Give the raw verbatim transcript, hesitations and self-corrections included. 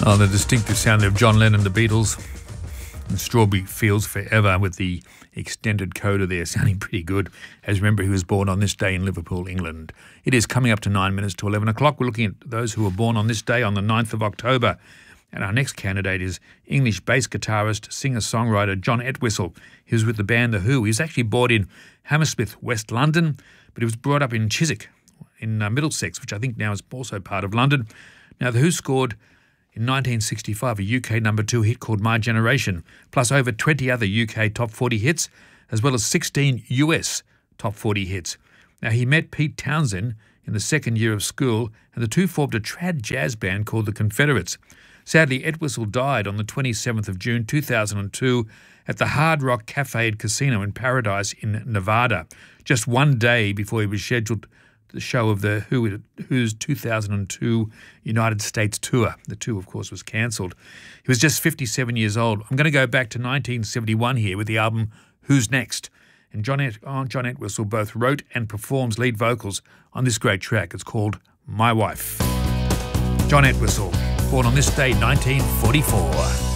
Oh, the distinctive sound of John Lennon, the Beatles, and Strawberry Fields Forever with the extended coda there, sounding pretty good. As remember, he was born on this day in Liverpool, England. It is coming up to nine minutes to eleven o'clock. We're looking at those who were born on this day on the ninth of October. And our next candidate is English bass guitarist, singer-songwriter John Entwistle. He was with the band The Who. He was actually born in Hammersmith, West London, but he was brought up in Chiswick in uh, Middlesex, which I think now is also part of London. Now, The Who scored in nineteen sixty-five a U K number two hit called My Generation, plus over twenty other U K top forty hits, as well as sixteen U S top forty hits. Now, he met Pete Townsend in the second year of school, and the two formed a trad jazz band called the Confederates. Sadly, Entwistle died on the twenty-seventh of June two thousand two at the Hard Rock Cafe and Casino in Paradise in Nevada, just one day before he was scheduled the show of the Who, Who's two thousand two United States tour. The tour, of course, was cancelled. He was just fifty-seven years old. I'm going to go back to nineteen seventy-one here with the album Who's Next? And John, Ent- oh, John Entwistle both wrote and performs lead vocals on this great track. It's called My Wife. John Entwistle, born on this day, nineteen forty-four.